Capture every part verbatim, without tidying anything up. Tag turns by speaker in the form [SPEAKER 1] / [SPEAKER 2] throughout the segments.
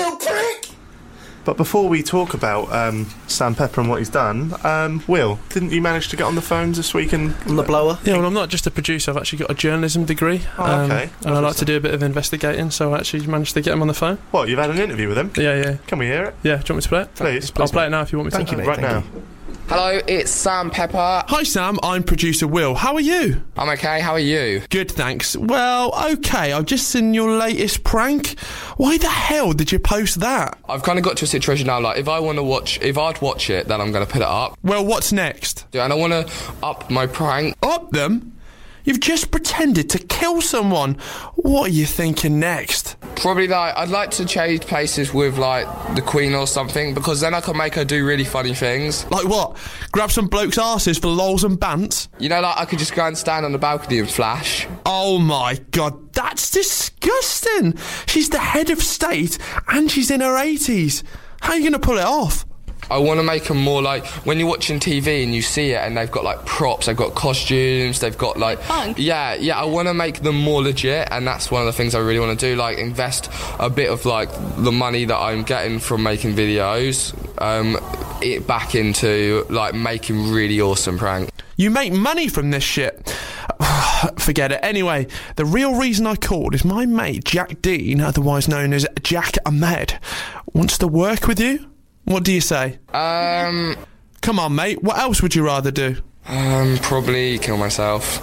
[SPEAKER 1] little prick!
[SPEAKER 2] But before we talk about um, Sam Pepper and what he's done, um, Will, didn't you manage to get on the phones this week and
[SPEAKER 1] on the blower?
[SPEAKER 3] Yeah, well, I'm not just a producer. I've actually got a journalism degree.
[SPEAKER 2] Oh,
[SPEAKER 3] um,
[SPEAKER 2] okay.
[SPEAKER 3] And I like to do a bit of investigating, so I actually managed to get him on the phone.
[SPEAKER 2] What, you've had an interview with him?
[SPEAKER 3] Yeah, yeah.
[SPEAKER 2] Can we hear it?
[SPEAKER 3] Yeah, do you want me to play it?
[SPEAKER 2] Please.
[SPEAKER 3] I'll play it now if you want me
[SPEAKER 2] Thank
[SPEAKER 3] to.
[SPEAKER 2] you, mate. Right
[SPEAKER 1] Thank
[SPEAKER 2] now.
[SPEAKER 1] you.
[SPEAKER 4] Hello, it's Sam Pepper.
[SPEAKER 3] Hi Sam, I'm producer Will. How are you?
[SPEAKER 4] I'm okay, how are you?
[SPEAKER 3] Good, thanks. Well, okay, I've just seen your latest prank. Why the hell did you post that?
[SPEAKER 4] I've kind of got to a situation now, like, if I want to watch, if I'd watch it, then I'm going to put it up.
[SPEAKER 3] Well, what's next?
[SPEAKER 4] And I want to up my prank.
[SPEAKER 3] Up them? You've just pretended to kill someone. What are you thinking next?
[SPEAKER 4] Probably, like, I'd like to change places with, like, the Queen or something, because then I can make her do really funny things.
[SPEAKER 3] Like what? Grab some blokes' arses for lols and bants?
[SPEAKER 4] You know, like, I could just go and stand on the balcony and flash.
[SPEAKER 3] Oh my god, that's disgusting! She's the head of state and she's in her eighties. How are you going to pull it off?
[SPEAKER 4] I want to make them more like, when you're watching T V and you see it and they've got, like, props, they've got costumes, they've got, like...
[SPEAKER 5] Fun.
[SPEAKER 4] Yeah, yeah, I want to make them more legit, and that's one of the things I really want to do, like, invest a bit of, like, the money that I'm getting from making videos, um, it back into, like, making really awesome pranks.
[SPEAKER 3] You make money from this shit. Forget it. Anyway, the real reason I called is my mate Jack Dean, otherwise known as Jack Ahmed, wants to work with you. What do you say?
[SPEAKER 4] Um...
[SPEAKER 3] Come on, mate. What else would you rather do?
[SPEAKER 4] Um, probably kill myself.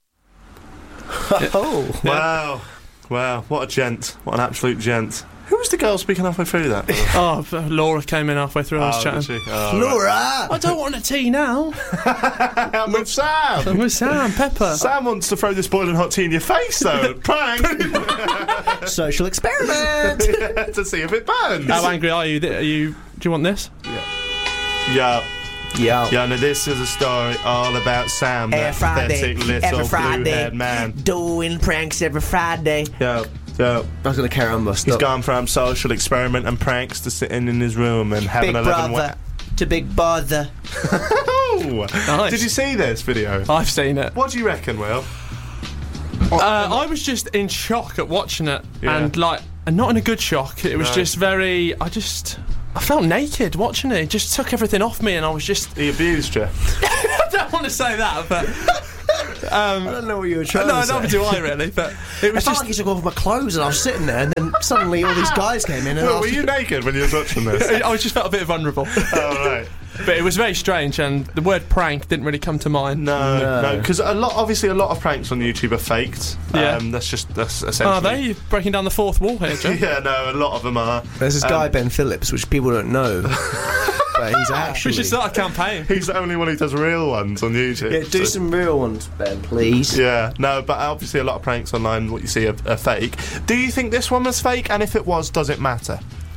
[SPEAKER 1] Oh.
[SPEAKER 2] Wow. Wow. What a gent. What an absolute gent. Who was the girl speaking halfway through that?
[SPEAKER 3] Oh, Laura came in halfway through. I was
[SPEAKER 2] Oh,
[SPEAKER 3] chatting.
[SPEAKER 2] did she? Oh,
[SPEAKER 1] Laura!
[SPEAKER 3] I don't want a tea now.
[SPEAKER 2] right. I'm with Sam.
[SPEAKER 3] I'm with Sam Pepper.
[SPEAKER 2] Sam wants to throw this boiling hot tea in your face, though. Prank.
[SPEAKER 1] Social experiment!
[SPEAKER 2] To see if it burns.
[SPEAKER 3] How angry are you? Are you? Do you want this?
[SPEAKER 2] Yeah.
[SPEAKER 1] Yeah.
[SPEAKER 2] Yeah, now this is a story all about Sam,
[SPEAKER 1] Every
[SPEAKER 2] that
[SPEAKER 1] Friday,
[SPEAKER 2] pathetic little
[SPEAKER 1] every Friday,
[SPEAKER 2] blue-haired man.
[SPEAKER 1] doing pranks every Friday.
[SPEAKER 2] Yeah, yeah.
[SPEAKER 1] I was going to carry on, but
[SPEAKER 2] He's
[SPEAKER 1] stop.
[SPEAKER 2] gone from social experiment and pranks to sitting in his room and having
[SPEAKER 1] Big
[SPEAKER 2] eleven
[SPEAKER 1] brother to big bother.
[SPEAKER 2] Oh!
[SPEAKER 3] Nice.
[SPEAKER 2] Did you see this video?
[SPEAKER 3] I've seen it.
[SPEAKER 2] What do you reckon, Will?
[SPEAKER 3] Uh, I was just in shock at watching it,
[SPEAKER 2] Yeah.
[SPEAKER 3] and like, and not in a good shock. It was
[SPEAKER 2] No.
[SPEAKER 3] just very. I just. I felt naked watching it. It just took everything off me, and I was just.
[SPEAKER 2] He abused you.
[SPEAKER 3] I don't want to say that, but. Um,
[SPEAKER 1] I don't know what you were trying
[SPEAKER 3] no,
[SPEAKER 1] to say.
[SPEAKER 3] neither do I really, but it
[SPEAKER 1] I
[SPEAKER 3] was
[SPEAKER 1] felt
[SPEAKER 3] just.
[SPEAKER 1] like he took off my clothes and I was sitting there, and then suddenly all these guys came in and
[SPEAKER 2] Will,
[SPEAKER 1] I
[SPEAKER 2] were
[SPEAKER 1] was
[SPEAKER 2] you naked when you were watching this?
[SPEAKER 3] I was just felt a bit vulnerable.
[SPEAKER 2] Oh, right.
[SPEAKER 3] But it was very strange, and the word prank didn't really come to mind.
[SPEAKER 2] No,
[SPEAKER 1] No.
[SPEAKER 2] no, because a lot, obviously, a lot of pranks on YouTube are faked.
[SPEAKER 3] Yeah.
[SPEAKER 2] Um, that's just that's essentially.
[SPEAKER 3] Are they? You're breaking down the fourth wall here, Joe.
[SPEAKER 2] Yeah, no, a lot of them are.
[SPEAKER 1] There's this guy,
[SPEAKER 2] Um,
[SPEAKER 1] Ben Phillips, which people don't know. But he's actually...
[SPEAKER 3] We should start a campaign.
[SPEAKER 2] He's the only one who does real ones on YouTube.
[SPEAKER 1] Yeah, do
[SPEAKER 2] so-
[SPEAKER 1] some real ones, Ben, please.
[SPEAKER 2] Yeah, no, but obviously a lot of pranks online, what you see are, are fake. Do you think this one was fake? And if it was, does it matter?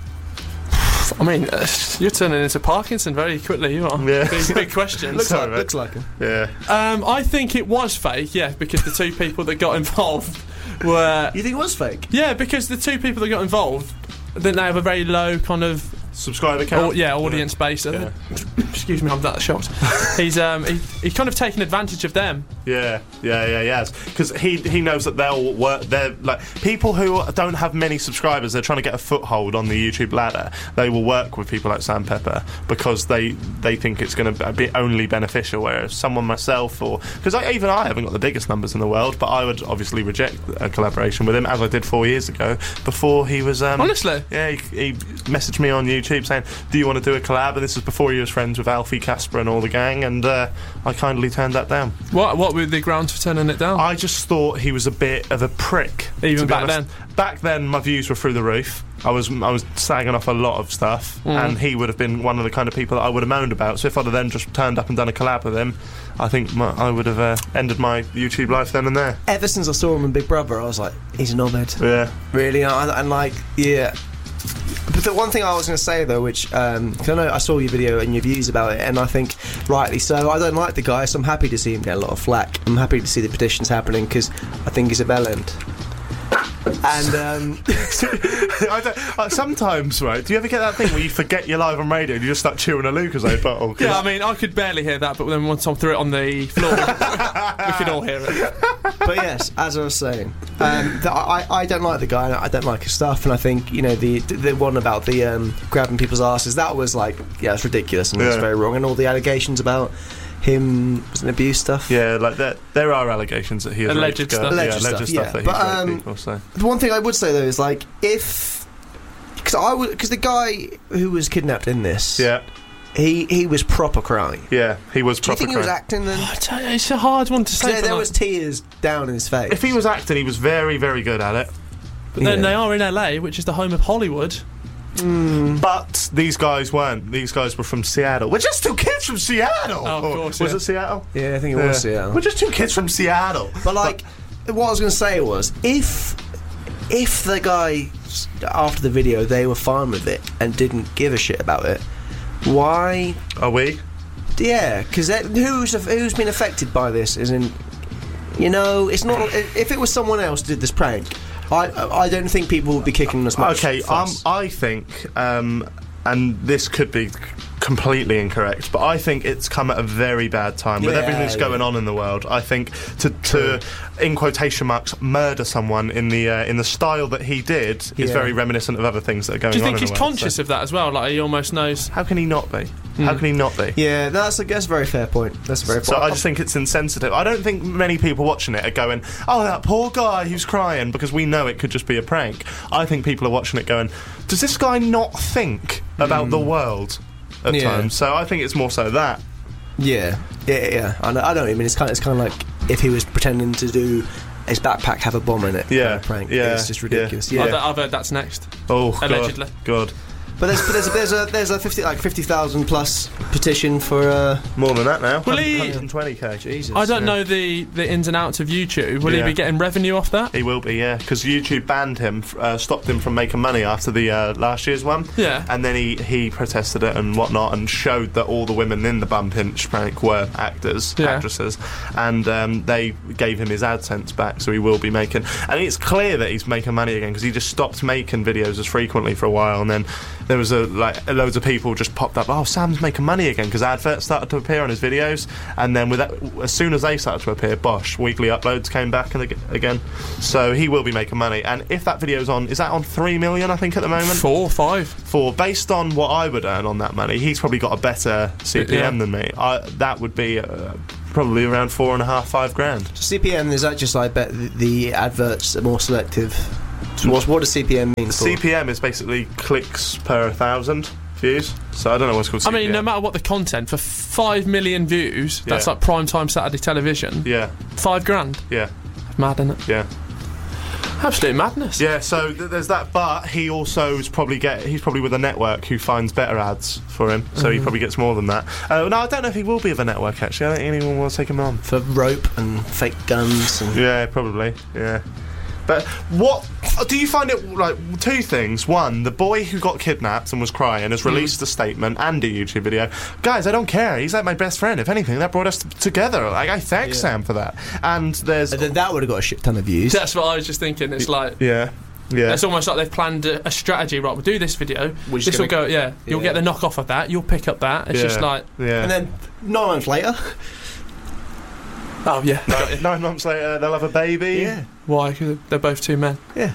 [SPEAKER 3] I mean, uh, you're turning into Parkinson very quickly, you are.
[SPEAKER 2] Yeah.
[SPEAKER 3] Big, big questions.
[SPEAKER 1] Looks,
[SPEAKER 2] Sorry,
[SPEAKER 1] like,
[SPEAKER 2] mate.
[SPEAKER 1] looks like him.
[SPEAKER 2] Yeah.
[SPEAKER 3] Um, I think it was fake, yeah, because the two people that got involved were...
[SPEAKER 1] You think it was fake?
[SPEAKER 3] Yeah, because the two people that got involved, then they have a very low kind of...
[SPEAKER 2] Subscriber count?
[SPEAKER 3] Au- yeah, audience base.
[SPEAKER 2] Yeah.
[SPEAKER 3] Excuse me, I'm that shocked. He's um, he, he's kind of taken advantage of them.
[SPEAKER 2] Yeah, yeah, yeah, yes. Because he he knows that they'll work. They're like people who don't have many subscribers. They're trying to get a foothold on the YouTube ladder. They will work with people like Sam Pepper because they they think it's going to be only beneficial. Whereas someone myself, or because I, even I haven't got the biggest numbers in the world, but I would obviously reject a collaboration with him as I did four years ago before he was. Um,
[SPEAKER 3] Honestly,
[SPEAKER 2] yeah, he, he messaged me on YouTube saying, "Do you want to do a collab?" And this was before he was friends with Alfie, Casper, and all the gang. And uh, I kindly turned that down.
[SPEAKER 3] what what were the grounds for turning it down?
[SPEAKER 2] I just thought he was a bit of a prick.
[SPEAKER 3] Even
[SPEAKER 2] to be
[SPEAKER 3] back
[SPEAKER 2] honest. Back then, my views were through the roof. I was I was sagging off a lot of stuff,
[SPEAKER 3] Mm.
[SPEAKER 2] and he would have been one of the kind of people that I would have moaned about. So if I'd have then just turned up and done a collab with him, I think my, I would have uh, ended my YouTube life then and there.
[SPEAKER 1] Ever since I saw him in Big Brother, I was like, he's a knobhead.
[SPEAKER 2] Yeah.
[SPEAKER 1] Really, and, and like, yeah. But the one thing I was going to say though, which um, 'cause I know I saw your video and your views about it, and I think rightly so. I don't like the guy, so I'm happy to see him get a lot of flack. I'm happy to see the petitions happening because I think he's a bellend. And um,
[SPEAKER 2] I don't, uh, sometimes, right? Do you ever get that thing where you forget you're live on radio and you just start chewing a Lucozade bottle?
[SPEAKER 3] Yeah, I mean, I could barely hear that, but then once Tom threw it on the floor, we could all hear it.
[SPEAKER 1] But yes, as I was saying, um, the, I, I don't like the guy, and I don't like his stuff, and I think, you know, the the one about the um, grabbing people's asses, that was like, yeah, it's ridiculous, and
[SPEAKER 2] Yeah.
[SPEAKER 1] it's very wrong, and all the allegations about him was an abuse stuff.
[SPEAKER 2] Yeah, like there, there are allegations that he has
[SPEAKER 3] Alleged
[SPEAKER 2] raped
[SPEAKER 3] stuff.
[SPEAKER 2] girls.
[SPEAKER 1] Alleged
[SPEAKER 2] yeah,
[SPEAKER 1] stuff,
[SPEAKER 2] alleged
[SPEAKER 1] yeah.
[SPEAKER 2] stuff that
[SPEAKER 1] But,
[SPEAKER 2] he's raped
[SPEAKER 1] um,
[SPEAKER 2] people. So
[SPEAKER 1] The one thing I would say though is like, if because I would because the guy who was kidnapped in this,
[SPEAKER 2] yeah,
[SPEAKER 1] he he was proper crying.
[SPEAKER 2] yeah, he was.
[SPEAKER 1] Do you
[SPEAKER 2] proper
[SPEAKER 1] think he was
[SPEAKER 2] crying.
[SPEAKER 1] acting then?
[SPEAKER 3] I tell you, it's a hard one to say.
[SPEAKER 1] There,
[SPEAKER 3] for
[SPEAKER 1] there
[SPEAKER 3] like-
[SPEAKER 1] was tears down in his face.
[SPEAKER 2] If he was acting, he was very, very good at it.
[SPEAKER 3] But then
[SPEAKER 1] Yeah.
[SPEAKER 3] they are in L A, which is the home of Hollywood.
[SPEAKER 2] But these guys weren't. These guys were from Seattle. We're just two kids from Seattle.
[SPEAKER 3] Oh, of course,
[SPEAKER 2] Was
[SPEAKER 3] yeah.
[SPEAKER 2] it Seattle?
[SPEAKER 1] Yeah, I think it
[SPEAKER 2] Yeah.
[SPEAKER 1] was Seattle.
[SPEAKER 2] We're just two kids from Seattle.
[SPEAKER 1] But like, what I was going to say was, if if the guy after the video they were fine with it and didn't give a shit about it, why?
[SPEAKER 2] Are we?
[SPEAKER 1] Yeah, because who's who's been affected by this? Isn't you know? It's not. If it was someone else did this prank, I I don't think people would be kicking as much.
[SPEAKER 2] Okay, um,
[SPEAKER 1] fuss.
[SPEAKER 2] I think, um, and this could be c- completely incorrect, but I think it's come at a very bad time with
[SPEAKER 1] Yeah,
[SPEAKER 2] everything that's going
[SPEAKER 1] yeah.
[SPEAKER 2] on in the world. I think to, to in quotation marks, murder someone in the uh, in the style that he did is
[SPEAKER 1] Yeah.
[SPEAKER 2] very reminiscent of other things that are going on.
[SPEAKER 3] Do you think
[SPEAKER 2] in
[SPEAKER 3] he's
[SPEAKER 2] the world,
[SPEAKER 3] conscious
[SPEAKER 2] so-
[SPEAKER 3] of that as well? Like he almost knows.
[SPEAKER 2] How can he not be? How can he not be?
[SPEAKER 1] Yeah, that's a, that's a very fair point. That's a very.
[SPEAKER 2] So
[SPEAKER 1] point.
[SPEAKER 2] I just think it's insensitive. I don't think many people watching it are going, "Oh, that poor guy who's crying," because we know it could just be a prank. I think people are watching it going, "Does this guy not think about the world at
[SPEAKER 1] Yeah.
[SPEAKER 2] times?" So I think it's more so that.
[SPEAKER 1] Yeah, yeah, yeah. I know. I know what you mean. It's kind. Of, it's kind of like if he was pretending to do his backpack have a bomb in it.
[SPEAKER 2] Yeah,
[SPEAKER 1] kind of prank.
[SPEAKER 2] yeah,
[SPEAKER 1] It's just
[SPEAKER 2] yeah.
[SPEAKER 1] ridiculous.
[SPEAKER 3] I've,
[SPEAKER 1] Yeah.
[SPEAKER 3] I've heard that's next.
[SPEAKER 2] Oh, God,
[SPEAKER 3] Allegedly.
[SPEAKER 2] God.
[SPEAKER 1] But there's but there's a, there's a there's a fifty like fifty thousand plus petition for. Uh,
[SPEAKER 2] More than that now.
[SPEAKER 3] Will he-
[SPEAKER 2] one hundred twenty k.
[SPEAKER 1] Jesus.
[SPEAKER 3] I don't
[SPEAKER 2] yeah.
[SPEAKER 3] know the, the ins and outs of YouTube. Will
[SPEAKER 2] Yeah.
[SPEAKER 3] he be getting revenue off that?
[SPEAKER 2] He will be, yeah, because YouTube banned him, f- uh, stopped him from making money after the uh, last year's one.
[SPEAKER 3] Yeah.
[SPEAKER 2] And then he, he protested it and whatnot and showed that all the women in the bum pinch prank were actors,
[SPEAKER 3] Yeah.
[SPEAKER 2] actresses, and um, they gave him his AdSense back, so he will be making. And it's clear that he's making money again because he just stopped making videos as frequently for a while, and then there was a like loads of people just popped up. Oh, Sam's making money again because adverts started to appear on his videos, and then with that, as soon as they started to appear, bosh, weekly uploads came back and ag- again. So he will be making money, and if that video's on, is that on three million? I think at the moment.
[SPEAKER 3] Four, five.
[SPEAKER 2] For based on what I would earn on that money, he's probably got a better C P M
[SPEAKER 3] Yeah.
[SPEAKER 2] than me. I, that would be uh, probably around four and a half, five grand.
[SPEAKER 1] C P M is that just I bet the, the adverts are more selective. So what, what does C P M mean? For?
[SPEAKER 2] C P M is basically clicks per thousand views. So I don't know what's called
[SPEAKER 3] I
[SPEAKER 2] C P M.
[SPEAKER 3] mean, no matter what the content, for five million views, that's
[SPEAKER 2] Yeah.
[SPEAKER 3] like prime time Saturday television.
[SPEAKER 2] Yeah,
[SPEAKER 3] Five grand.
[SPEAKER 2] yeah,
[SPEAKER 3] Mad, isn't it?
[SPEAKER 2] yeah.
[SPEAKER 3] Absolute madness.
[SPEAKER 2] Yeah, so th- there's that, but he also is probably get he's probably with a network who finds better ads for him, so he probably gets more than that. Uh, no, I don't know if he will be with a network actually. I don't think anyone will take him on.
[SPEAKER 1] For rope and fake guns and
[SPEAKER 2] Yeah, probably. Yeah. But what do you find it like? Two things. One, the boy who got kidnapped and was crying has released a statement and a YouTube video. Guys, I don't care. He's like my best friend. If anything, that brought us t- together. Like I thank
[SPEAKER 1] Yeah.
[SPEAKER 2] Sam for that. And there's
[SPEAKER 1] then that would have got a shit ton of views.
[SPEAKER 3] That's what I was just thinking. It's like
[SPEAKER 2] yeah, yeah.
[SPEAKER 3] it's almost like they've planned a, a strategy. Right, we'll do this video.
[SPEAKER 1] We're just
[SPEAKER 3] This will
[SPEAKER 1] gonna-
[SPEAKER 3] go. Yeah, you'll
[SPEAKER 1] Yeah.
[SPEAKER 3] get the knockoff of that. You'll pick up that. It's
[SPEAKER 2] yeah.
[SPEAKER 3] just like,
[SPEAKER 2] yeah.
[SPEAKER 1] And then nine months later,
[SPEAKER 3] oh yeah. got
[SPEAKER 2] nine,
[SPEAKER 3] you.
[SPEAKER 2] nine months later, they'll have a baby.
[SPEAKER 1] yeah,
[SPEAKER 3] Why? 'Cause they're both two men.
[SPEAKER 1] yeah.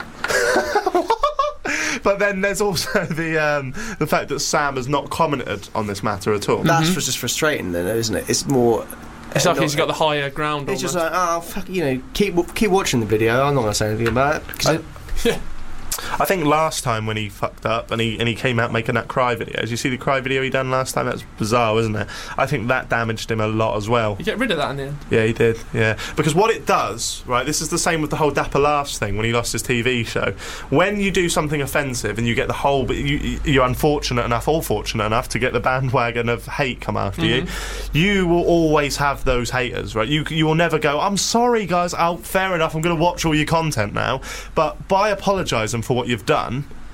[SPEAKER 2] But then there's also the um, the fact that Sam has not commented on this matter at all.
[SPEAKER 1] That's just frustrating, then, isn't it? It's more.
[SPEAKER 3] It's
[SPEAKER 1] uh,
[SPEAKER 3] like he's
[SPEAKER 1] not-
[SPEAKER 3] got the higher ground.
[SPEAKER 1] It's just
[SPEAKER 3] almost.
[SPEAKER 1] like, oh, fuck, you know, keep keep watching the video. I'm not going to say anything about it. 'cause it-
[SPEAKER 2] I think last time when he fucked up and he and he came out making that cry video, did you see the cry video he done last time? That's bizarre, isn't it? I think that damaged him a lot as well.
[SPEAKER 3] You get rid of that in the end.
[SPEAKER 2] Yeah, he did. Yeah, because what it does, right? This is the same with the whole Dapper Laughs thing when he lost his T V show. When you do something offensive and you get the whole, but you, you're unfortunate enough, all fortunate enough to get the bandwagon of hate come after you. You will always have those haters, right? You you will never go, I'm sorry, guys. Oh, fair enough. I'm going to watch all your content now, but by apologising for what you've done,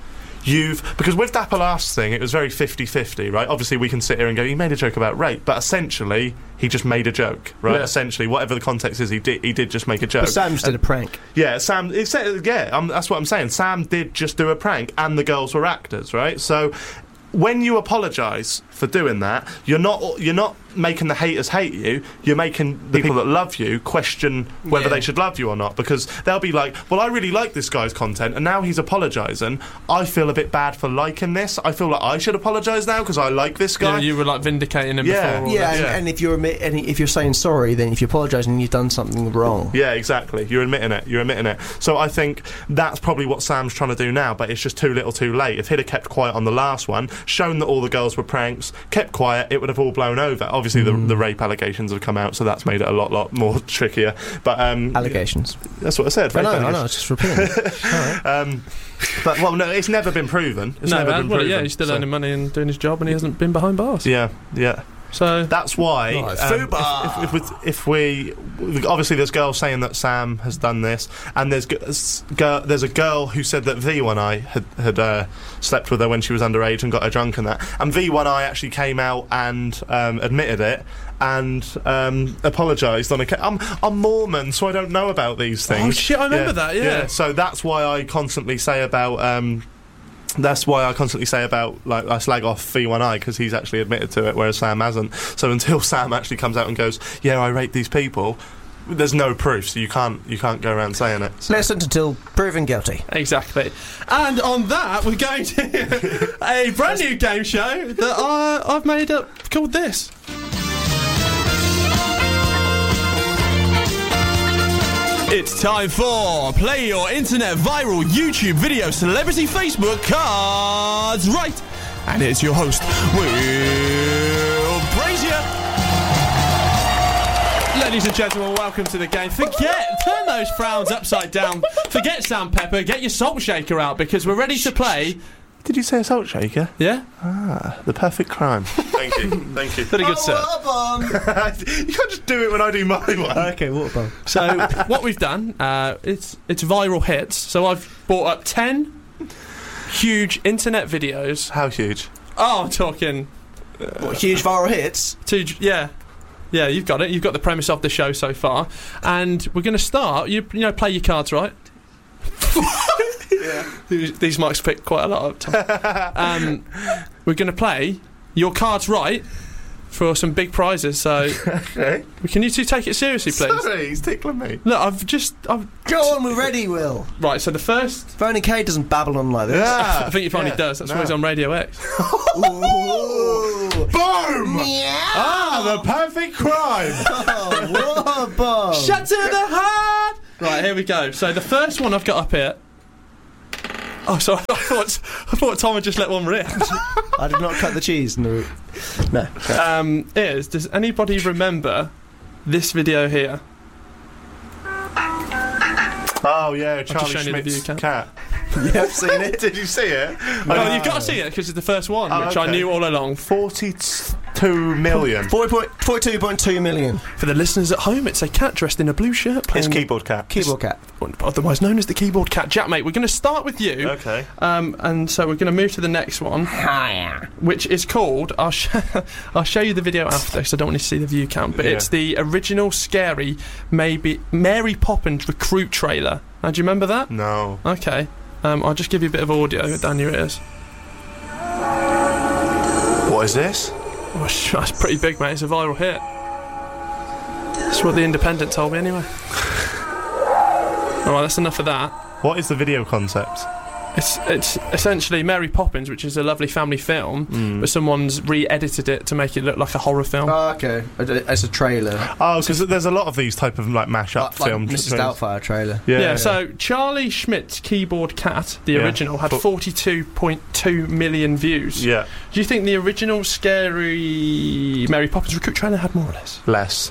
[SPEAKER 2] you've because with Dapper Last thing, it was very fifty-fifty, right? Obviously, we can sit here and go, he made a joke about rape, but essentially, he just made a joke, right?
[SPEAKER 3] Yeah.
[SPEAKER 2] Essentially, whatever the context is, he did he did just make a joke.
[SPEAKER 1] But Sam just did a prank.
[SPEAKER 2] Yeah, Sam. It's, yeah, um, that's what I'm saying. Sam did just do a prank, and the girls were actors, right? So, when you apologise for doing that, you're not you're not making the haters hate you. You're making the people that love you question whether
[SPEAKER 3] Yeah.
[SPEAKER 2] they should love you or not, because they'll be like, well, I really like this guy's content, and now he's apologising. I feel a bit bad for liking this. I feel like I should apologise now because I like this guy.
[SPEAKER 3] Yeah, you were like vindicating him
[SPEAKER 2] Yeah.
[SPEAKER 3] before. all
[SPEAKER 1] Yeah,
[SPEAKER 3] that.
[SPEAKER 1] and,
[SPEAKER 2] Yeah.
[SPEAKER 1] and if you're admit, and if you're saying sorry, then if you're apologising, you've done something wrong.
[SPEAKER 2] Yeah, exactly. You're admitting it. You're admitting it. So I think that's probably what Sam's trying to do now, but it's just too little too late. If he'd have kept quiet on the last one, shown that all the girls were pranks, kept quiet, it would have all blown over. Obviously, the, the rape allegations have come out, so that's made it a lot, lot more trickier. But um,
[SPEAKER 1] Allegations.
[SPEAKER 2] that's what I said.
[SPEAKER 1] I
[SPEAKER 2] rape
[SPEAKER 1] know, I know,
[SPEAKER 2] allegations.
[SPEAKER 1] it's just repeating it. Alright.
[SPEAKER 2] Um, but well, no, it's never been proven. It's
[SPEAKER 3] No,
[SPEAKER 2] never
[SPEAKER 3] man.
[SPEAKER 2] been
[SPEAKER 3] Well,
[SPEAKER 2] proven.
[SPEAKER 3] yeah, he's still
[SPEAKER 2] so-
[SPEAKER 3] earning money and doing his job, and he hasn't been behind bars.
[SPEAKER 2] Yeah, yeah.
[SPEAKER 3] So
[SPEAKER 2] That's why,
[SPEAKER 1] Right,
[SPEAKER 2] um,
[SPEAKER 1] Fubar.
[SPEAKER 2] if, if, if, we, if we, obviously, there's girls saying that Sam has done this, and there's g- s- girl, there's a girl who said that V one I had had uh, slept with her when she was underage and got her drunk and that, and V one I actually came out and um, admitted it and um, apologised on a. Ca- I'm I'm Mormon, so I don't know about these things.
[SPEAKER 3] Oh, shit, I remember that, yeah.
[SPEAKER 2] So that's why I constantly say about. Um, That's why I constantly say about, like, I slag off V one I because he's actually admitted to it, whereas Sam hasn't. So until Sam actually comes out and goes, yeah, I rape these people, there's no proof, so you can't you can't go around saying it. So.
[SPEAKER 1] Listen until proven guilty.
[SPEAKER 3] exactly. And on that, we're going to a brand new game show that I, I've made up called this. It's time for Play Your Internet Viral YouTube Video Celebrity Facebook Cards Right. And it's your host, Will Brazier. Ladies and gentlemen, welcome to the game. Forget, turn those frowns upside down. Forget Sam Pepper, get your salt shaker out because we're ready to play.
[SPEAKER 2] Did you say a salt shaker?
[SPEAKER 3] Yeah?
[SPEAKER 2] Ah, the perfect crime. Thank you, thank you.
[SPEAKER 3] Pretty good, sir.
[SPEAKER 2] You can't just do it when I do my one.
[SPEAKER 1] Okay, water bomb.
[SPEAKER 3] So what we've done, uh, it's it's viral hits. So I've brought up ten huge internet videos.
[SPEAKER 2] How huge?
[SPEAKER 3] Oh, I'm talking
[SPEAKER 1] What, huge viral hits?
[SPEAKER 3] two. Yeah, yeah. You've got it. You've got the premise of the show so far, and we're going to start. You you know, play your cards right.
[SPEAKER 1] Yeah.
[SPEAKER 3] These, these mics pick quite a lot up. Tom. Um, we're going to play your cards right for some big prizes. So
[SPEAKER 2] Okay.
[SPEAKER 3] can you two take it seriously, please?
[SPEAKER 2] Sorry, he's tickling me.
[SPEAKER 3] Look, I've just I've
[SPEAKER 1] Go on, we're ready, Will.
[SPEAKER 3] right. So the first.
[SPEAKER 1] Phony K doesn't babble on like this.
[SPEAKER 2] Yeah.
[SPEAKER 3] I think he finally
[SPEAKER 2] yeah.
[SPEAKER 3] does. That's
[SPEAKER 2] No.
[SPEAKER 3] why he's on Radio X.
[SPEAKER 1] Ooh.
[SPEAKER 2] Boom!
[SPEAKER 1] Meow.
[SPEAKER 2] Ah, the perfect crime.
[SPEAKER 1] Oh, water bomb.
[SPEAKER 3] Shut to the heart! Right, here we go. So the first one I've got up here. Oh, sorry. I thought I thought Tom had just let one rip.
[SPEAKER 1] I did not cut the cheese in the root. No.
[SPEAKER 3] um, is does anybody remember this video here?
[SPEAKER 2] Oh yeah,
[SPEAKER 3] just
[SPEAKER 2] Charlie
[SPEAKER 3] shown you the view
[SPEAKER 2] Schmidt's
[SPEAKER 3] cam.
[SPEAKER 2] cat.
[SPEAKER 1] You have seen it?
[SPEAKER 2] Did you see it?
[SPEAKER 3] Oh, you've got to see it because it's the first one,
[SPEAKER 2] Oh,
[SPEAKER 3] which I
[SPEAKER 2] okay.
[SPEAKER 3] knew all along.
[SPEAKER 2] Forty-two million.
[SPEAKER 1] forty-two point two million.
[SPEAKER 3] For the listeners at home, it's a cat dressed in a blue shirt
[SPEAKER 2] It's
[SPEAKER 3] playing,
[SPEAKER 2] keyboard cat.
[SPEAKER 1] Keyboard cat.
[SPEAKER 3] otherwise known as the keyboard cat. Jack, mate, we're going to start with you.
[SPEAKER 2] Okay.
[SPEAKER 3] Um, and so we're going to move to the next one, which is called. I'll, sh- I'll show you the video after, because I don't want you to see the view count. But
[SPEAKER 2] Yeah.
[SPEAKER 3] it's the original scary, maybe Mary Poppins recruit trailer. Now, do you remember that?
[SPEAKER 2] No.
[SPEAKER 3] Okay. Um, I'll just give you a bit of audio down your ears.
[SPEAKER 2] What is this?
[SPEAKER 3] Oh, sh- that's pretty big, mate. It's a viral hit. That's what the Independent told me, anyway. All right, that's enough of that.
[SPEAKER 2] What is the video concept?
[SPEAKER 3] It's it's essentially Mary Poppins, which is a lovely family film, but someone's re-edited it to make it look like a horror film.
[SPEAKER 1] Oh, okay. It's a trailer.
[SPEAKER 2] Oh, because there's a lot of these type of like mash-up
[SPEAKER 1] Like, like
[SPEAKER 2] films.
[SPEAKER 1] Missus Doubtfire trailer.
[SPEAKER 2] Yeah.
[SPEAKER 3] yeah, so Charlie Schmidt's Keyboard Cat, the
[SPEAKER 2] Yeah.
[SPEAKER 3] original, had
[SPEAKER 2] But-
[SPEAKER 3] forty-two point two million views.
[SPEAKER 2] Yeah.
[SPEAKER 3] Do you think the original scary Mary Poppins recruit trailer had more or less?
[SPEAKER 2] Less.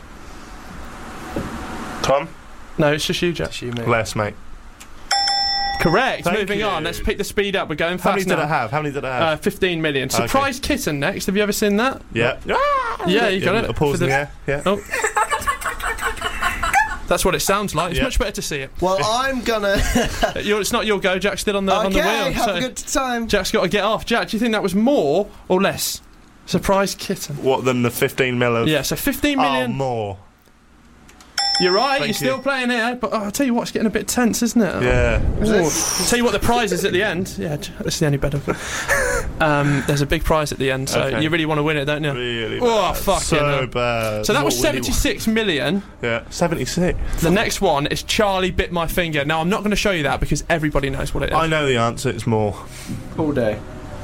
[SPEAKER 2] Tom?
[SPEAKER 3] No, it's just you, Jack.
[SPEAKER 1] She made-
[SPEAKER 2] Less, mate.
[SPEAKER 3] Correct.
[SPEAKER 2] Thank
[SPEAKER 3] Moving
[SPEAKER 2] you.
[SPEAKER 3] on, let's pick the speed up. We're going
[SPEAKER 2] How many
[SPEAKER 3] fast
[SPEAKER 2] did
[SPEAKER 3] now.
[SPEAKER 2] I have? How many did I have?
[SPEAKER 3] Uh, fifteen million.
[SPEAKER 2] Okay.
[SPEAKER 3] Surprise Kitten next. Have you ever seen that?
[SPEAKER 2] yeah.
[SPEAKER 3] Yeah, you got it.
[SPEAKER 2] A pause
[SPEAKER 3] For
[SPEAKER 2] in
[SPEAKER 3] the-
[SPEAKER 2] the air. Yeah.
[SPEAKER 3] Oh. That's what it sounds like. It's
[SPEAKER 2] Yeah.
[SPEAKER 3] much better to see it.
[SPEAKER 1] Well, I'm gonna.
[SPEAKER 3] You're, it's not your go. Jack's still on the on the
[SPEAKER 1] Okay,
[SPEAKER 3] wheel.
[SPEAKER 1] have
[SPEAKER 3] so
[SPEAKER 1] a good time.
[SPEAKER 3] Jack's got to get off. Jack, do you think that was more or less? Surprise kitten.
[SPEAKER 2] What, than the fifteen mil of...
[SPEAKER 3] Yeah, so fifteen
[SPEAKER 2] Oh,
[SPEAKER 3] million.
[SPEAKER 2] more.
[SPEAKER 3] You're right.
[SPEAKER 2] Thank
[SPEAKER 3] you're
[SPEAKER 2] you.
[SPEAKER 3] still playing here, but oh, I'll tell you what, it's getting a bit tense, isn't it?
[SPEAKER 2] Yeah.
[SPEAKER 3] I'll tell you what the prize is at the end. Yeah, this is the only better. Um, there's a big prize at the end, so
[SPEAKER 2] Okay.
[SPEAKER 3] you really want to win it, don't you?
[SPEAKER 2] Really
[SPEAKER 3] Oh,
[SPEAKER 2] bad.
[SPEAKER 3] fucking
[SPEAKER 2] So
[SPEAKER 3] hell.
[SPEAKER 2] bad.
[SPEAKER 3] So that
[SPEAKER 2] What
[SPEAKER 3] was
[SPEAKER 2] will you
[SPEAKER 3] seventy-six million.
[SPEAKER 2] want? Yeah. seventy-six.
[SPEAKER 3] The next one is Charlie Bit My Finger. Now, I'm not going to show you that because everybody knows what it is.
[SPEAKER 2] I know the answer. It's more.
[SPEAKER 1] All day.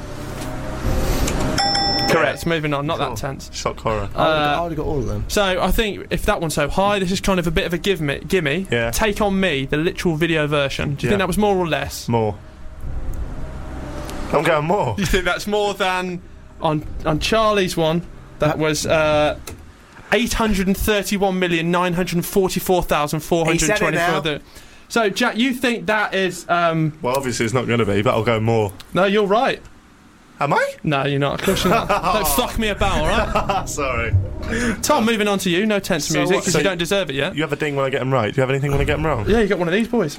[SPEAKER 3] Correct. Moving on. Not
[SPEAKER 2] Cool.
[SPEAKER 3] that tense.
[SPEAKER 2] Shock horror.
[SPEAKER 1] I
[SPEAKER 3] Uh,
[SPEAKER 1] would have got all of them.
[SPEAKER 3] So I think if that one's so high, this is kind of a bit of a give me, gimme.
[SPEAKER 2] Yeah.
[SPEAKER 3] Take On Me, the literal video version. Do you
[SPEAKER 2] Yeah.
[SPEAKER 3] think that was more or less?
[SPEAKER 2] More. I'm going more.
[SPEAKER 3] Do you think that's more than on on Charlie's one? That was uh, eight hundred thirty-one million nine hundred forty-four thousand four hundred twenty-four.
[SPEAKER 1] He said it
[SPEAKER 3] So Jack, you think that is? Um,
[SPEAKER 2] Well, obviously it's not going to be, but I'll go more.
[SPEAKER 3] no, you're right.
[SPEAKER 2] Am I?
[SPEAKER 3] No, you're not. Of course you're not. Don't fuck me about, all right?
[SPEAKER 2] Sorry.
[SPEAKER 3] Tom, moving on to you. No tense
[SPEAKER 1] So
[SPEAKER 3] music
[SPEAKER 1] what-
[SPEAKER 3] because
[SPEAKER 2] so
[SPEAKER 3] you don't deserve it yet.
[SPEAKER 2] You have a ding when I get them right. Do you have anything when I get them wrong?
[SPEAKER 3] Yeah, you got one of these boys.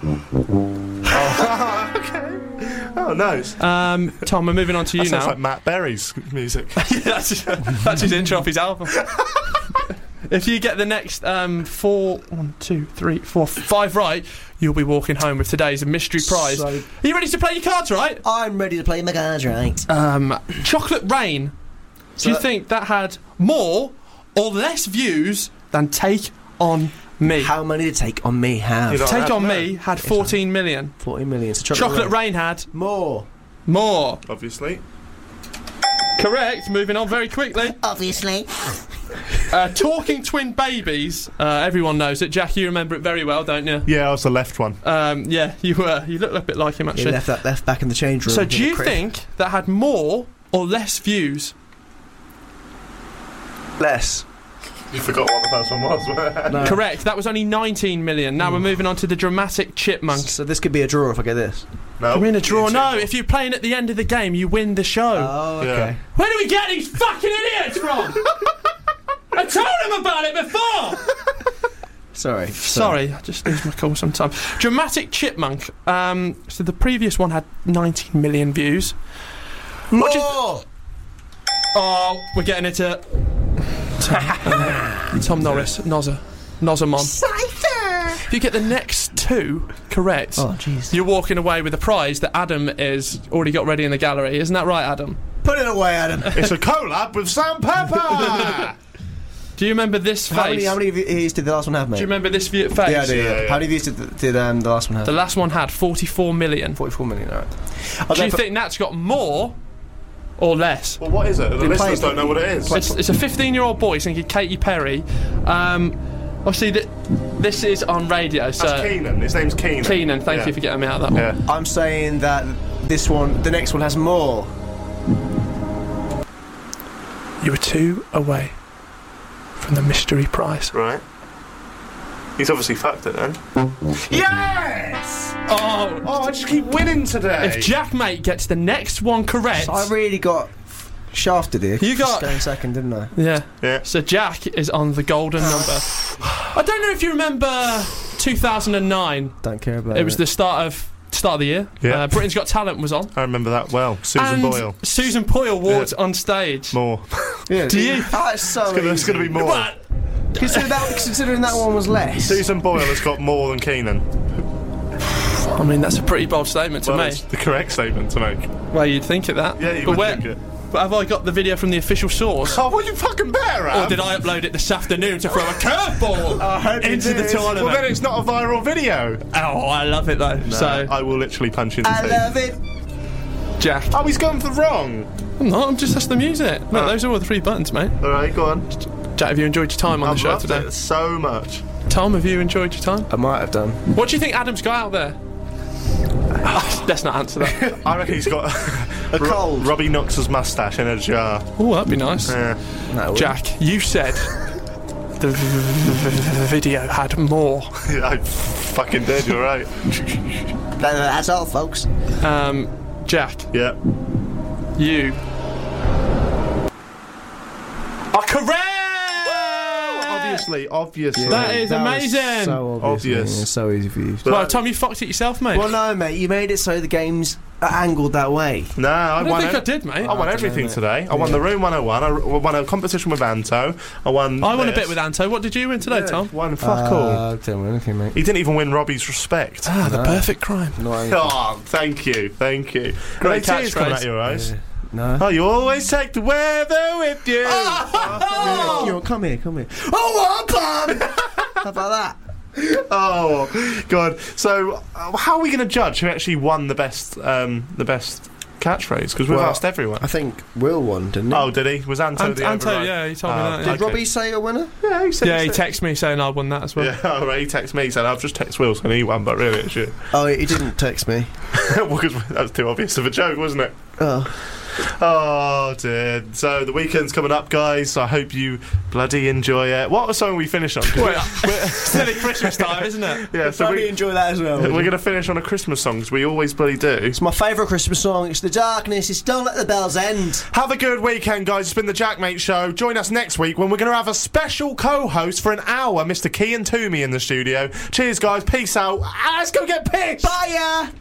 [SPEAKER 2] Okay. Oh, nice.
[SPEAKER 3] Um, Tom, we're moving on to you
[SPEAKER 2] That sounds
[SPEAKER 3] now.
[SPEAKER 2] like Matt Berry's music.
[SPEAKER 3] that's, that's his intro off his album. If you get the next um, four, one, two, three, four, five right, you'll be walking home with today's mystery prize.
[SPEAKER 1] So-
[SPEAKER 3] Are you ready to play your cards, right?
[SPEAKER 1] I'm ready to play my cards right.
[SPEAKER 3] Um, Chocolate Rain.
[SPEAKER 1] So
[SPEAKER 3] Do you
[SPEAKER 1] that-
[SPEAKER 3] think that had more or less views than Take On Me?
[SPEAKER 1] How many did Take On Me have?
[SPEAKER 2] You don't
[SPEAKER 3] Take
[SPEAKER 2] have
[SPEAKER 3] On
[SPEAKER 2] no.
[SPEAKER 3] Me had fourteen million.
[SPEAKER 1] forty million. So
[SPEAKER 3] Chocolate,
[SPEAKER 1] Chocolate,
[SPEAKER 3] Rain had
[SPEAKER 1] More.
[SPEAKER 3] more.
[SPEAKER 2] Obviously.
[SPEAKER 3] Correct. Moving on very quickly.
[SPEAKER 5] Obviously.
[SPEAKER 3] Uh, Talking Twin Babies. Uh, everyone knows it. Jack, you remember it very well, don't you?
[SPEAKER 2] Yeah, I was the left one.
[SPEAKER 3] Um, yeah, you were. You look a bit like him,
[SPEAKER 1] He
[SPEAKER 3] actually.
[SPEAKER 1] left that left back in the change room.
[SPEAKER 3] So,
[SPEAKER 1] in
[SPEAKER 3] do
[SPEAKER 1] the
[SPEAKER 3] you
[SPEAKER 1] crib.
[SPEAKER 3] think that had more or less views?
[SPEAKER 1] less?
[SPEAKER 2] You forgot what the first one was.
[SPEAKER 1] No.
[SPEAKER 3] Correct. That was only nineteen million. Now we're moving on to the Dramatic Chipmunk.
[SPEAKER 1] So this could be a draw if I get this.
[SPEAKER 2] No.
[SPEAKER 3] We're in a draw.
[SPEAKER 2] You
[SPEAKER 3] No,
[SPEAKER 2] two.
[SPEAKER 3] if you're playing at the end of the game, you win the show.
[SPEAKER 1] Oh, okay.
[SPEAKER 2] Yeah.
[SPEAKER 3] Where do we get these fucking idiots from? I told him about it before.
[SPEAKER 1] Sorry.
[SPEAKER 3] Sorry, I just lose my cool sometimes. Dramatic Chipmunk. Um, so the previous one had nineteen million views.
[SPEAKER 1] More!
[SPEAKER 3] What do you Oh, we're getting into Tom, Tom Norris, Nozza, Nozzamon.
[SPEAKER 5] Cypher!
[SPEAKER 3] If you get the next two correct,
[SPEAKER 1] Oh, jeez.
[SPEAKER 3] you're walking away with a prize that Adam is already got ready in the gallery. Isn't that right, Adam?
[SPEAKER 1] Put it away, Adam.
[SPEAKER 2] It's a collab with Sam Pepper.
[SPEAKER 3] Do you remember this face?
[SPEAKER 1] How many, how many views did the last one have, mate?
[SPEAKER 3] Do you remember this view- face?
[SPEAKER 1] Yeah, I do. Yeah.
[SPEAKER 2] Yeah, yeah.
[SPEAKER 1] How many views did, did um, the last one have?
[SPEAKER 3] The last one had forty-four million.
[SPEAKER 1] forty-four million. All right.
[SPEAKER 3] Do you think that's got more or less?
[SPEAKER 2] Well, what is it? The
[SPEAKER 1] They
[SPEAKER 2] listeners
[SPEAKER 1] play-
[SPEAKER 2] don't know what it is.
[SPEAKER 3] It's, it's a fifteen-year-old boy singing Katy Perry. Um, obviously, th- this is on radio, so
[SPEAKER 2] That's Keenan. His name's Keenan.
[SPEAKER 3] Keenan, thank
[SPEAKER 2] Yeah.
[SPEAKER 3] you for getting me out of that one.
[SPEAKER 2] Yeah.
[SPEAKER 1] I'm saying that this one, the next one, has more.
[SPEAKER 3] You were two away from the mystery prize.
[SPEAKER 2] Right. He's obviously fucked it then. Yes!
[SPEAKER 3] Oh,
[SPEAKER 2] Oh, I just keep winning today.
[SPEAKER 3] if Jack Mate gets the next one correct,
[SPEAKER 1] So I really got shafted here.
[SPEAKER 3] You got-
[SPEAKER 1] Stone second, didn't I?
[SPEAKER 3] yeah.
[SPEAKER 2] Yeah.
[SPEAKER 3] So Jack is on the golden number. I don't know if you remember two thousand nine.
[SPEAKER 1] Don't care about
[SPEAKER 3] It was the start of start of the year.
[SPEAKER 2] Yeah.
[SPEAKER 3] Uh, Britain's Got Talent was on.
[SPEAKER 2] I remember that well. Susan
[SPEAKER 3] and
[SPEAKER 2] Boyle.
[SPEAKER 3] Susan Boyle walked
[SPEAKER 2] Yeah.
[SPEAKER 3] on stage.
[SPEAKER 2] More.
[SPEAKER 1] Yeah.
[SPEAKER 3] Do you-
[SPEAKER 1] Oh, it's so
[SPEAKER 2] It's gonna, it's
[SPEAKER 1] easy.
[SPEAKER 2] gonna be more.
[SPEAKER 3] What?
[SPEAKER 1] Consider that, considering that one was less.
[SPEAKER 2] Susan Boyle has got more than Keenan.
[SPEAKER 3] I mean, that's a pretty bold statement to
[SPEAKER 2] Well,
[SPEAKER 3] make.
[SPEAKER 2] it's the correct statement to make.
[SPEAKER 3] Well, you'd think of that.
[SPEAKER 2] Yeah, you
[SPEAKER 3] but
[SPEAKER 2] would
[SPEAKER 3] where,
[SPEAKER 2] think it.
[SPEAKER 3] But have I got the video from the official source?
[SPEAKER 2] Oh, well, you fucking better,
[SPEAKER 3] Or did I upload it this afternoon to throw a curveball
[SPEAKER 1] hope you
[SPEAKER 3] into the
[SPEAKER 1] did.
[SPEAKER 3] tournament?
[SPEAKER 2] Well, then it's not a viral video.
[SPEAKER 3] Oh, I love it though.
[SPEAKER 2] No,
[SPEAKER 3] So,
[SPEAKER 2] I will literally punch you in the
[SPEAKER 1] I
[SPEAKER 2] teeth.
[SPEAKER 1] love it.
[SPEAKER 3] Jack.
[SPEAKER 2] Oh, he's gone for the wrong.
[SPEAKER 3] I'm not, I'm just that's the music. No,
[SPEAKER 2] Oh.
[SPEAKER 3] those are all the three buttons, mate.
[SPEAKER 2] All right, go on.
[SPEAKER 3] Jack, have you enjoyed your time on
[SPEAKER 2] I've
[SPEAKER 3] the show
[SPEAKER 2] loved
[SPEAKER 3] today?
[SPEAKER 2] it so much.
[SPEAKER 3] Tom, have you enjoyed your time?
[SPEAKER 1] I might have done.
[SPEAKER 3] What do you think Adam's got out there? Let's not answer that.
[SPEAKER 2] I reckon he's got
[SPEAKER 1] A cold.
[SPEAKER 2] Robbie Knox's moustache in a jar.
[SPEAKER 3] Oh, that'd be nice.
[SPEAKER 2] Yeah.
[SPEAKER 1] No,
[SPEAKER 3] Jack, you said the v- v- v- video had more.
[SPEAKER 2] I fucking did, you're right.
[SPEAKER 1] that, that's all, folks.
[SPEAKER 3] Um, Jack,
[SPEAKER 2] Yeah.
[SPEAKER 3] you are correct.
[SPEAKER 2] I'll obviously, obviously.
[SPEAKER 3] That is
[SPEAKER 1] That was
[SPEAKER 3] amazing.
[SPEAKER 1] So obvious.
[SPEAKER 2] Obvious.
[SPEAKER 1] Yeah, so easy for you.
[SPEAKER 3] Well, Tom, you fucked it yourself, mate.
[SPEAKER 1] Well, no, mate. You made it so the game's angled that way.
[SPEAKER 2] No, I,
[SPEAKER 3] I don't
[SPEAKER 2] won
[SPEAKER 3] think
[SPEAKER 2] it.
[SPEAKER 3] I did, mate.
[SPEAKER 2] I won
[SPEAKER 1] I
[SPEAKER 2] everything
[SPEAKER 1] don't know,
[SPEAKER 2] today. I won the Room one oh one. I r- won a competition with Anto. I won.
[SPEAKER 3] I won a
[SPEAKER 2] this.
[SPEAKER 3] bit with Anto. What did you win today,
[SPEAKER 2] Yeah,
[SPEAKER 3] Tom?
[SPEAKER 2] Won fuck all.
[SPEAKER 1] Uh, didn't win anything, mate.
[SPEAKER 2] He didn't even win Robbie's respect.
[SPEAKER 3] Ah, the
[SPEAKER 1] No.
[SPEAKER 3] perfect crime.
[SPEAKER 1] Not anything.
[SPEAKER 2] Oh, thank you, thank you. Great
[SPEAKER 3] catchphrase.
[SPEAKER 2] coming out your eyes.
[SPEAKER 1] Yeah. No.
[SPEAKER 2] Oh, you always take the weather with you.
[SPEAKER 1] Oh, you know, come here, come here. Oh, one plan. How about that?
[SPEAKER 2] Oh, God. So, uh, how are we going to judge who actually won the best, um, the best catchphrase? Because we've
[SPEAKER 1] Well,
[SPEAKER 2] asked everyone.
[SPEAKER 1] I think Will won, didn't he?
[SPEAKER 2] Oh, did he? Was Anto
[SPEAKER 3] Ant-
[SPEAKER 2] the
[SPEAKER 3] Anto,
[SPEAKER 2] override?
[SPEAKER 3] yeah, he told me
[SPEAKER 2] Oh,
[SPEAKER 3] that, yeah.
[SPEAKER 1] Did
[SPEAKER 2] okay.
[SPEAKER 1] Robbie say a winner?
[SPEAKER 2] Yeah, he said.
[SPEAKER 3] Yeah, he
[SPEAKER 2] said-
[SPEAKER 3] texted me saying I won that as well.
[SPEAKER 2] Yeah, all right, he texted me saying I've just texted Will saying he won, but really it's you.
[SPEAKER 1] Oh, he didn't text me.
[SPEAKER 2] Because that was too obvious of a joke, wasn't it?
[SPEAKER 1] Oh.
[SPEAKER 2] Oh dear. So the weekend's coming up, guys. So I hope you bloody enjoy it. What was song we finish on? 'Cause
[SPEAKER 3] Wait,
[SPEAKER 2] we- we're-
[SPEAKER 3] still at Christmas time, isn't it?
[SPEAKER 2] yeah, so we,
[SPEAKER 1] enjoy that as well.
[SPEAKER 2] we're going to finish on a Christmas song, 'cause we always bloody do.
[SPEAKER 1] It's my favourite Christmas song. It's The Darkness. It's Don't Let the Bells End.
[SPEAKER 2] Have a good weekend, guys. It's been the Jackmate Show. Join us next week when we're going to have a special co-host for an hour, Mister Kean Toomey in the studio. Cheers, guys. Peace out. Ah, let's go get pissed.
[SPEAKER 1] Bye, ya.